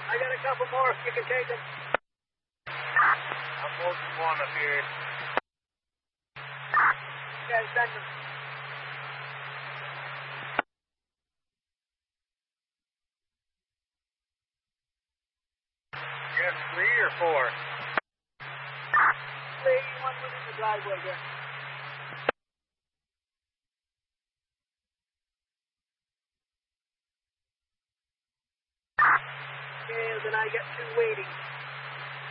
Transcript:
I got a couple more. You can take them. I'm holding one up here. Yeah, send them. You have 3 or 4? 3, one in the driveway here. Okay, then I got 2 waiting.